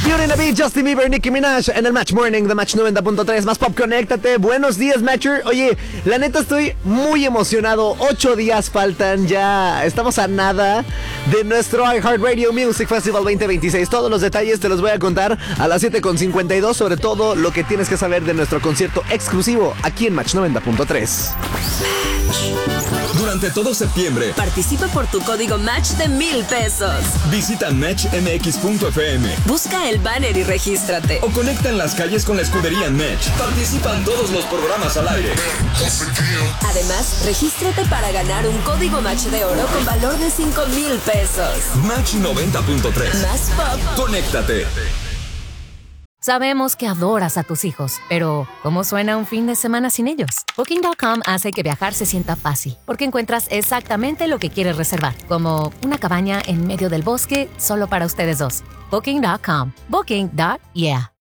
Beauty and the Beat, Justin Bieber, Nicki Minaj en el Match Morning de Match 90.3. Más pop, conéctate. Buenos días, Matcher. Oye, la neta estoy muy emocionado. 8 días faltan ya. Estamos a nada de nuestro iHeartRadio Music Festival 2026. Todos los detalles te los voy a contar a las 7:52. Sobre todo lo que tienes que saber de nuestro concierto exclusivo aquí en Match 90.3. Durante todo septiembre, participa por tu código Match de $1,000. Visita matchmx.fm. Busca el banner y regístrate. O conecta en las calles con la escudería Match. Participan todos los programas al aire. Además, regístrate para ganar un código Match de oro con valor de $5,000. Match 90.3. Más pop. Conéctate. Sabemos que adoras a tus hijos, pero ¿cómo suena un fin de semana sin ellos? Booking.com hace que viajar se sienta fácil, porque encuentras exactamente lo que quieres reservar, como una cabaña en medio del bosque solo para ustedes dos. Booking.com. Booking.yeah.